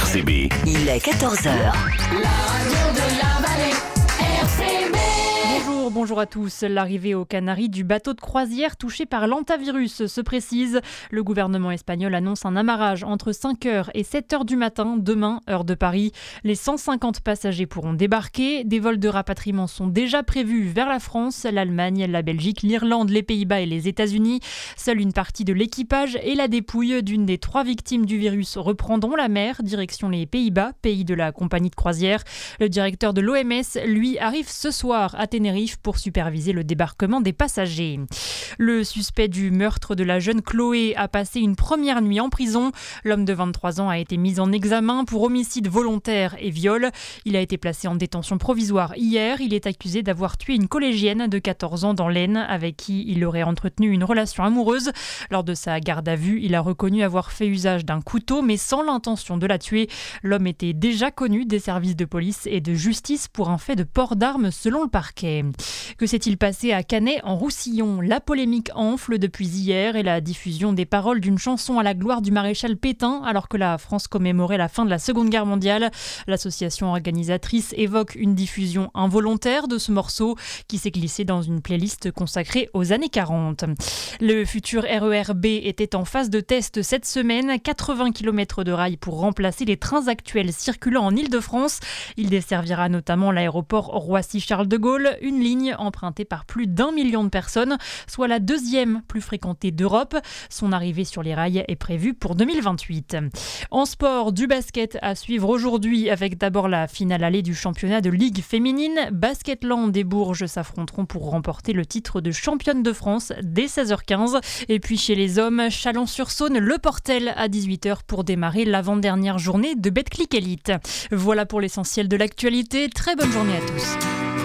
RCB. Il est 14h. La radio de la vallée, RCB. Bonjour à tous. L'arrivée aux Canaries du bateau de croisière touché par l'hantavirus se précise. Le gouvernement espagnol annonce un amarrage entre 5h et 7h du matin, demain, heure de Paris. Les 150 passagers pourront débarquer. Des vols de rapatriement sont déjà prévus vers la France, l'Allemagne, la Belgique, l'Irlande, les Pays-Bas et les États-Unis. Seule une partie de l'équipage et la dépouille d'une des 3 victimes du virus reprendront la mer, direction les Pays-Bas, pays de la compagnie de croisière. Le directeur de l'OMS, lui, arrive ce soir à Tenerife pour superviser le débarquement des passagers. Le suspect du meurtre de la jeune Chloé a passé une première nuit en prison. L'homme de 23 ans a été mis en examen pour homicide volontaire et viol. Il a été placé en détention provisoire hier. Il est accusé d'avoir tué une collégienne de 14 ans dans l'Aisne avec qui il aurait entretenu une relation amoureuse. Lors de sa garde à vue, il a reconnu avoir fait usage d'un couteau mais sans l'intention de la tuer. L'homme était déjà connu des services de police et de justice pour un fait de port d'armes selon le parquet. Que s'est-il passé à Canet en Roussillon ? La polémique enfle depuis hier et la diffusion des paroles d'une chanson à la gloire du maréchal Pétain alors que la France commémorait la fin de la Seconde Guerre mondiale. L'association organisatrice évoque une diffusion involontaire de ce morceau qui s'est glissé dans une playlist consacrée aux années 40. Le futur RER-B était en phase de test cette semaine. 80 km de rails pour remplacer les trains actuels circulant en Île-de-France. Il desservira notamment l'aéroport Roissy-Charles de Gaulle, une ligne empruntée par plus d'1 million de personnes, soit la deuxième plus fréquentée d'Europe. Son arrivée sur les rails est prévue pour 2028. En sport, du basket à suivre aujourd'hui avec d'abord la finale allée du championnat de Ligue féminine. Basketland et Bourges s'affronteront pour remporter le titre de championne de France dès 16h15. Et puis chez les hommes, Chalon-sur-Saône, Le Portel à 18h pour démarrer l'avant-dernière journée de Betclic Elite. Voilà pour l'essentiel de l'actualité. Très bonne journée à tous.